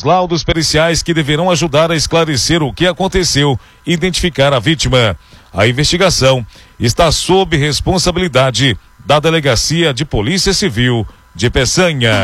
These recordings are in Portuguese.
laudos periciais que deverão ajudar a esclarecer o que aconteceu e identificar a vítima. A investigação está sob responsabilidade da Delegacia de Polícia Civil de Peçanha.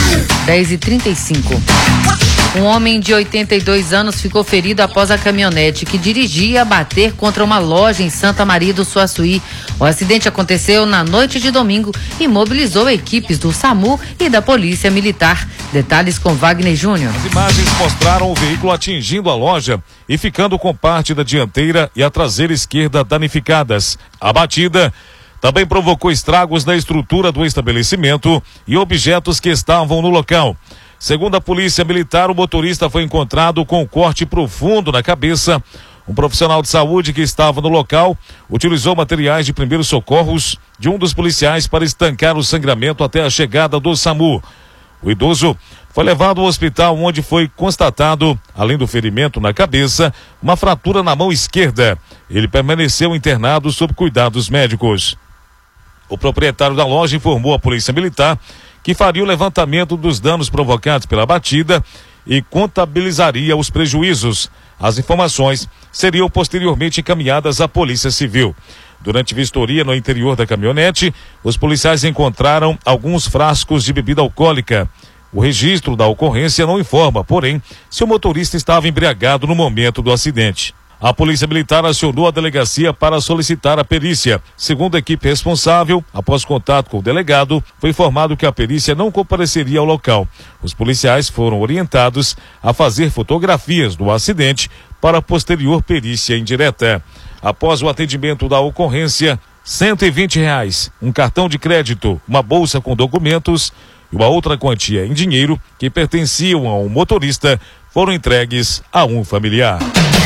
10h35. Um homem de 82 anos ficou ferido após a caminhonete que dirigia bater contra uma loja em Santa Maria do Suaçuí. O acidente aconteceu na noite de domingo e mobilizou equipes do SAMU e da Polícia Militar. Detalhes com Wagner Júnior. As imagens mostraram o veículo atingindo a loja e ficando com parte da dianteira e a traseira esquerda danificadas. A batida também provocou estragos na estrutura do estabelecimento e objetos que estavam no local. Segundo a Polícia Militar, o motorista foi encontrado com um corte profundo na cabeça. Um profissional de saúde que estava no local utilizou materiais de primeiros socorros de um dos policiais para estancar o sangramento até a chegada do SAMU. O idoso foi levado ao hospital, onde foi constatado, além do ferimento na cabeça, uma fratura na mão esquerda. Ele permaneceu internado sob cuidados médicos. O proprietário da loja informou à Polícia Militar que faria o levantamento dos danos provocados pela batida e contabilizaria os prejuízos. As informações seriam posteriormente encaminhadas à Polícia Civil. Durante vistoria no interior da caminhonete, os policiais encontraram alguns frascos de bebida alcoólica. O registro da ocorrência não informa, porém, se o motorista estava embriagado no momento do acidente. A Polícia Militar acionou a delegacia para solicitar a perícia. Segundo a equipe responsável, após contato com o delegado, foi informado que a perícia não compareceria ao local. Os policiais foram orientados a fazer fotografias do acidente para posterior perícia indireta. Após o atendimento da ocorrência, R$120, um cartão de crédito, uma bolsa com documentos e uma outra quantia em dinheiro que pertenciam a um motorista foram entregues a um familiar.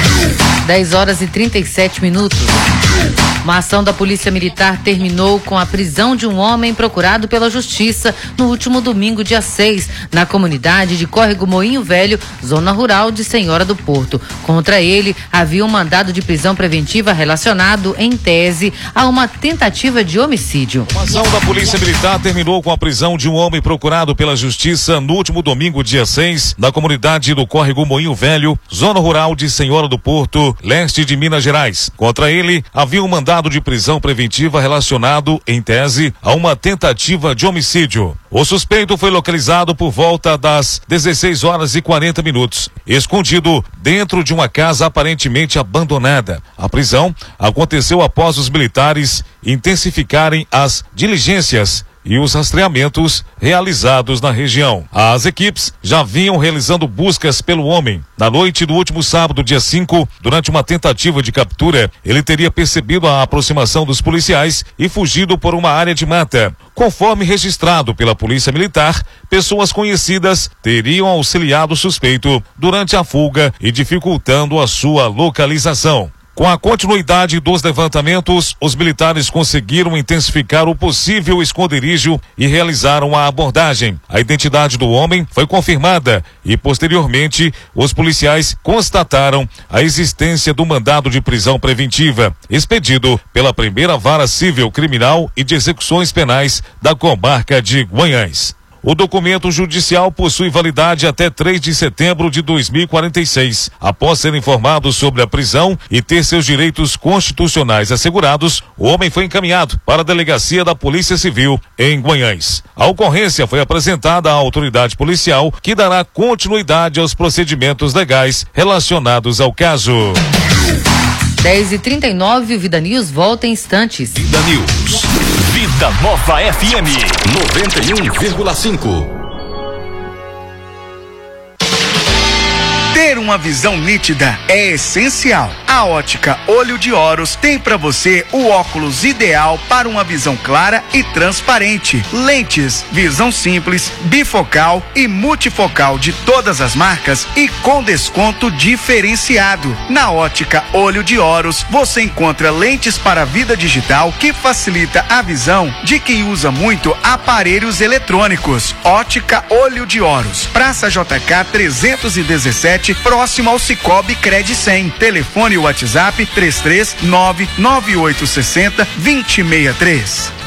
10h37. Uma ação da Polícia Militar terminou com a prisão de um homem procurado pela Justiça no último domingo, dia 6, na comunidade de Córrego Moinho Velho, zona rural de Senhora do Porto. Contra ele, havia um mandado de prisão preventiva relacionado, em tese, a uma tentativa de homicídio. Uma ação da Polícia Militar terminou com a prisão de um homem procurado pela Justiça no último domingo, dia 6, na comunidade do Córrego Moinho Velho, zona rural de Senhora do Porto, leste de Minas Gerais. Contra ele, havia um mandado de prisão preventiva relacionado, em tese, a uma tentativa de homicídio. O suspeito foi localizado por volta das 16h40, escondido dentro de uma casa aparentemente abandonada. A prisão aconteceu após os militares intensificarem as diligências e os rastreamentos realizados na região. As equipes já vinham realizando buscas pelo homem. Na noite do último sábado, dia 5, durante uma tentativa de captura, ele teria percebido a aproximação dos policiais e fugido por uma área de mata. Conforme registrado pela Polícia Militar, pessoas conhecidas teriam auxiliado o suspeito durante a fuga e dificultando a sua localização. Com a continuidade dos levantamentos, os militares conseguiram intensificar o possível esconderijo e realizaram a abordagem. A identidade do homem foi confirmada e, posteriormente, os policiais constataram a existência do mandado de prisão preventiva, expedido pela Primeira Vara Civil Criminal e de Execuções Penais da comarca de Guanhães. O documento judicial possui validade até 3 de setembro de 2046. Após ser informado sobre a prisão e ter seus direitos constitucionais assegurados, o homem foi encaminhado para a delegacia da Polícia Civil em Guanhães. A ocorrência foi apresentada à autoridade policial, que dará continuidade aos procedimentos legais relacionados ao caso. 10h39, o Vida News volta em instantes. Vida News. Vida Nova FM 91,5. Ter uma visão nítida é essencial. A Ótica Olho de Horus tem para você o óculos ideal para uma visão clara e transparente. Lentes, visão simples, bifocal e multifocal de todas as marcas e com desconto diferenciado. Na Ótica Olho de Horus você encontra lentes para a vida digital que facilita a visão de quem usa muito aparelhos eletrônicos. Ótica Olho de Horus, Praça JK 317, próximo ao Cicobi Cred 100. Telefone WhatsApp 3399860-2063.